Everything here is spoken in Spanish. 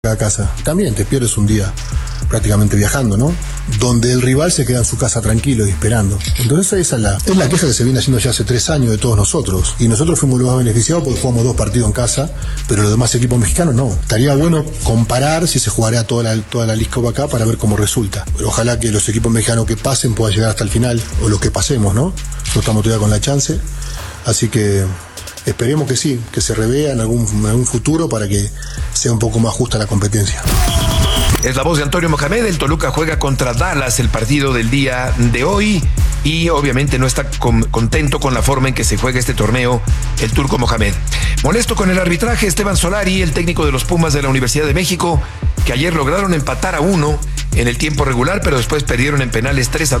a casa. También te pierdes un día prácticamente viajando, ¿no? Donde el rival se queda en su casa tranquilo y esperando. Entonces esa es la queja que se viene haciendo ya hace 3 años de todos nosotros. Y nosotros fuimos los más beneficiados porque jugamos 2 partidos en casa, pero los demás equipos mexicanos no. Estaría bueno comparar si se jugaría toda la League Cup acá para ver cómo resulta. Pero ojalá que los equipos mexicanos que pasen puedan llegar hasta el final, o los que pasemos, ¿no? Nosotros estamos todavía con la chance. Así que esperemos que sí, que se revea en algún futuro para que sea un poco más justa la competencia. Es la voz de Antonio Mohamed. El Toluca juega contra Dallas el partido del día de hoy y obviamente no está contento con la forma en que se juega este torneo el Turco Mohamed. Molesto con el arbitraje, Esteban Solari, el técnico de los Pumas de la Universidad de México, que ayer lograron empatar a 1 en el tiempo regular, pero después perdieron en penales 3-2